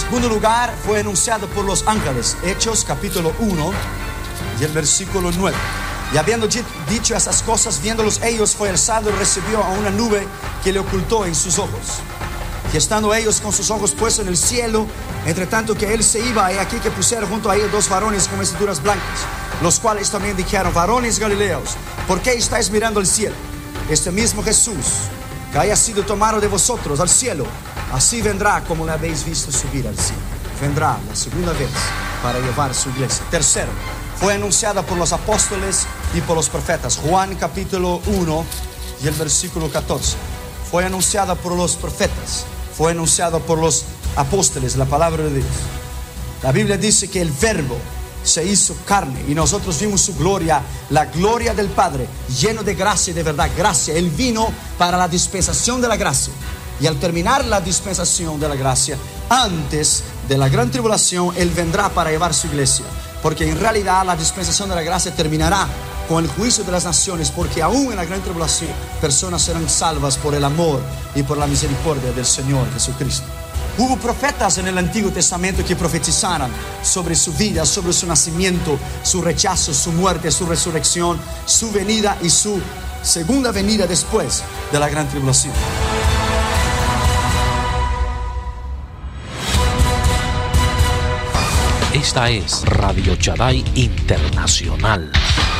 segundo lugar, fue anunciado por los ángeles. Hechos capítulo 1 y el versículo 9. Y habiendo dicho esas cosas, viéndolos ellos, fue alzado y recibió a una nube que le ocultó en sus ojos. Y estando ellos con sus ojos puestos en el cielo, entre tanto que él se iba, he aquí que pusieron junto a ellos dos varones con vestiduras blancas, los cuales también dijeron: varones galileos, ¿por qué estáis mirando al cielo? Este mismo Jesús, que haya sido tomado de vosotros al cielo, así vendrá como le habéis visto subir al cielo. Vendrá la segunda vez para llevar su iglesia. Tercero, fue anunciada por los apóstoles y por los profetas. Juan capítulo 1 y el versículo 14. Fue anunciada por los profetas, fue anunciada por los apóstoles, la palabra de Dios. La Biblia dice que el Verbo se hizo carne y nosotros vimos su gloria, la gloria del Padre, lleno de gracia y de verdad. Gracia, Él vino para la dispensación de la gracia. Y al terminar la dispensación de la gracia, antes de la gran tribulación, Él vendrá para llevar su iglesia. Porque en realidad la dispensación de la gracia terminará con el juicio de las naciones, porque aún en la gran tribulación personas serán salvas por el amor y por la misericordia del Señor Jesucristo. Hubo profetas en el Antiguo Testamento que profetizaron sobre su vida, sobre su nacimiento, su rechazo, su muerte, su resurrección, su venida y su segunda venida después de la gran tribulación. Esta es Radio Shaddai Internacional.